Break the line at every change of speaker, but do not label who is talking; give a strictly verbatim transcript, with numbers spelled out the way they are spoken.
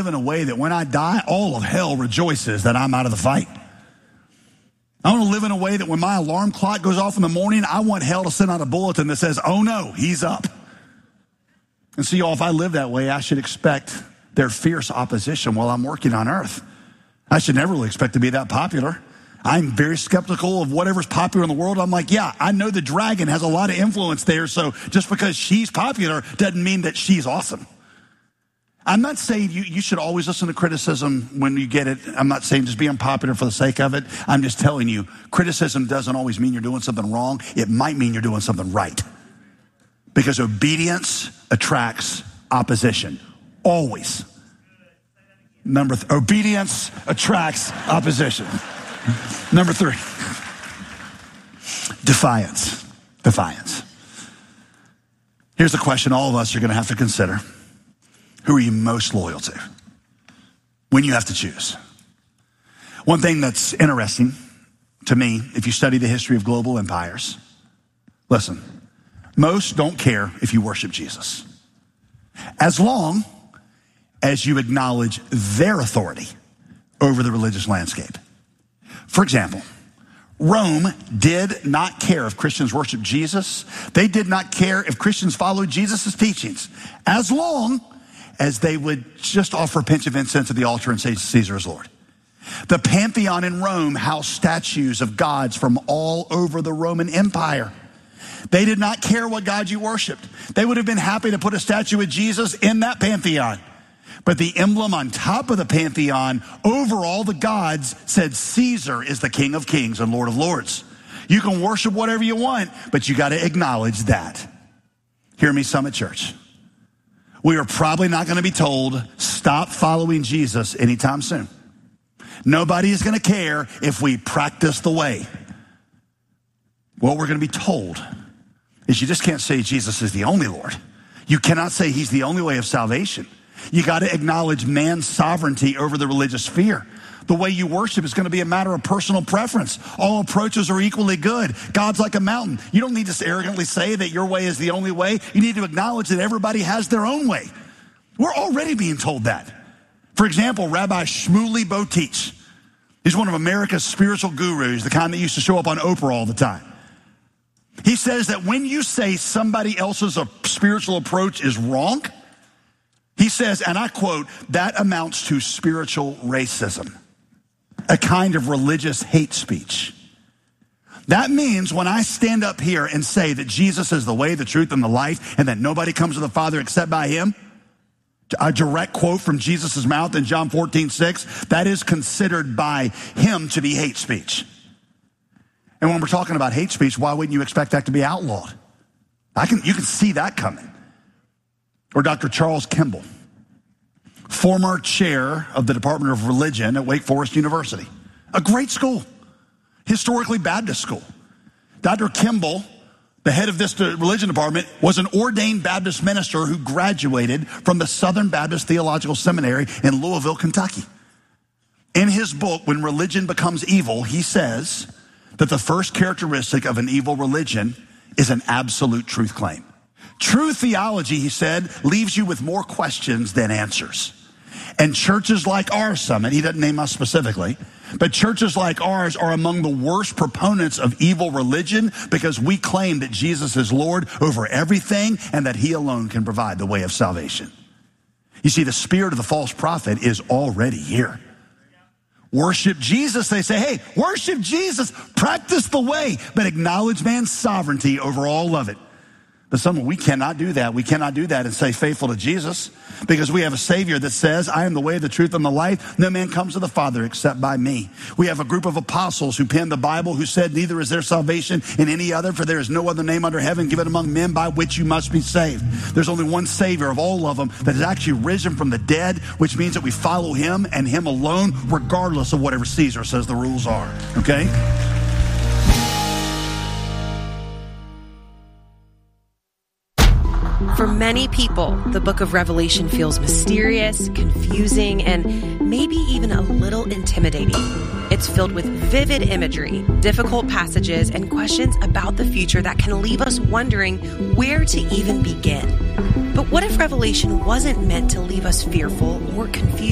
live in a way that when I die, all of hell rejoices that I'm out of the fight. I want to live in a way that when my alarm clock goes off in the morning, I want hell to send out a bulletin that says, oh no, he's up. And so y'all, if I live that way, I should expect their fierce opposition while I'm working on earth. I should never really expect to be that popular. I'm very skeptical of whatever's popular in the world. I'm like, yeah, I know the dragon has a lot of influence there, so just because she's popular doesn't mean that she's awesome. I'm not saying you, you should always listen to criticism when you get it. I'm not saying just be unpopular for the sake of it. I'm just telling you, criticism doesn't always mean you're doing something wrong. It might mean you're doing something right. Because obedience attracts opposition. Always. Number th- obedience attracts opposition. Number three, defiance. Defiance. Here's a question all of us are going to have to consider. Who are you most loyal to when you have to choose? One thing that's interesting to me, if you study the history of global empires, listen, most don't care if you worship Jesus, as long as you acknowledge their authority over the religious landscape. For example, Rome did not care if Christians worshiped Jesus. They did not care if Christians followed Jesus' teachings, as long as they would just offer a pinch of incense at the altar and say Caesar is Lord. The Pantheon in Rome housed statues of gods from all over the Roman Empire. They did not care what God you worshiped. They would have been happy to put a statue of Jesus in that Pantheon. But the emblem on top of the Pantheon over all the gods said Caesar is the King of Kings and Lord of Lords. You can worship whatever you want, but you got to acknowledge that. Hear me, Summit Church. We are probably not going to be told, stop following Jesus anytime soon. Nobody is going to care if we practice the way. What we're going to be told is you just can't say Jesus is the only Lord. You cannot say he's the only way of salvation. You got to acknowledge man's sovereignty over the religious sphere. The way you worship is going to be a matter of personal preference. All approaches are equally good. God's like a mountain. You don't need to arrogantly say that your way is the only way. You need to acknowledge that everybody has their own way. We're already being told that. For example, Rabbi Shmuley Boteach. He's one of America's spiritual gurus, the kind that used to show up on Oprah all the time. He says that when you say somebody else's spiritual approach is wrong, he says, and I quote, that amounts to spiritual racism, a kind of religious hate speech. That means when I stand up here and say that Jesus is the way, the truth, and the life, and that nobody comes to the Father except by him, a direct quote from Jesus' mouth in John fourteen six, that is considered by him to be hate speech. And when we're talking about hate speech, why wouldn't you expect that to be outlawed? I can, you can see that coming. Or Doctor Charles Kimball, former chair of the Department of Religion at Wake Forest University, a great school, historically Baptist school. Doctor Kimball, the head of this religion department, was an ordained Baptist minister who graduated from the Southern Baptist Theological Seminary in Louisville, Kentucky. In his book, When Religion Becomes Evil, he says that the first characteristic of an evil religion is an absolute truth claim. True theology, he said, leaves you with more questions than answers. And churches like our Summit, he doesn't name us specifically, but churches like ours are among the worst proponents of evil religion because we claim that Jesus is Lord over everything and that he alone can provide the way of salvation. You see, the spirit of the false prophet is already here. Worship Jesus, they say, hey, worship Jesus, practice the way, but acknowledge man's sovereignty over all of it. But some, we cannot do that. We cannot do that and stay faithful to Jesus because we have a Savior that says, I am the way, the truth, and the life. No man comes to the Father except by me. We have a group of apostles who penned the Bible who said, neither is there salvation in any other, for there is no other name under heaven given among men by which you must be saved. There's only one Savior of all of them that has actually risen from the dead, which means that we follow him and him alone, regardless of whatever Caesar says the rules are. Okay?
For many people, the book of Revelation feels mysterious, confusing, and maybe even a little intimidating. It's filled with vivid imagery, difficult passages, and questions about the future that can leave us wondering where to even begin. But what if Revelation wasn't meant to leave us fearful or confused?